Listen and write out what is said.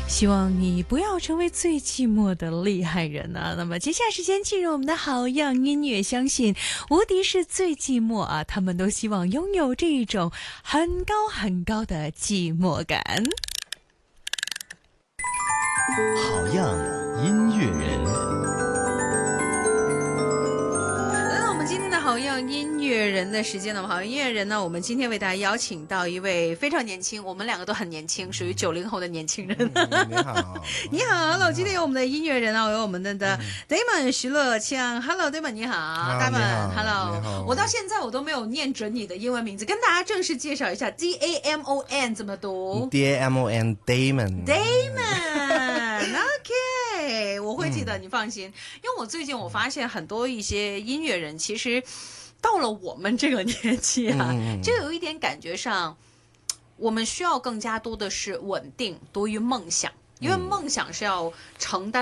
希望你不要成为最寂寞的厉害人啊！那么接下来时间进入我们的好样音乐，相信无敌是最寂寞啊！他们都希望拥有这一种很高很高的寂寞感。 好样音乐人。 今天的好样音乐人的时间呢，好样音乐人呢，我们今天为大家邀请到一位非常年轻，我们两个都很年轻，属于90后的年轻人。 你好， 你好，Hello，今天有我们的音乐人啊，有我们的 Damon 徐乐谦 ，Hello Damon 你好 ，Damon，Hello，我到现在我都没有念准你的英文名字，跟大家正式介绍一下 ，Damon 怎么读 ？Damon Damon，OK，我会记得，你放心，因为我最近我发现很多一些音乐人其实到了我们这个年纪啊，就有一点感觉上，我们需要更加多的是稳定多于梦想，因为梦想是要承担